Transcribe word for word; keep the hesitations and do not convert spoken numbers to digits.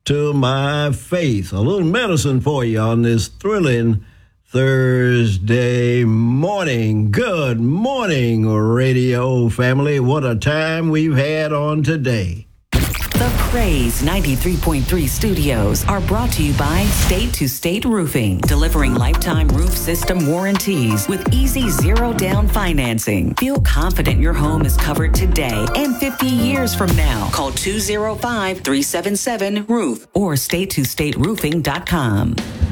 to my faith. A little medicine for you on this thrilling Thursday morning. Good morning, radio family. What a time we've had on today. The Craze ninety-three point three studios are brought to you by State to State Roofing, delivering lifetime roof system warranties with easy zero down financing. Feel confident your home is covered today and fifty years from now. Call two oh five, three seven seven, roof or state to state roofing dot com.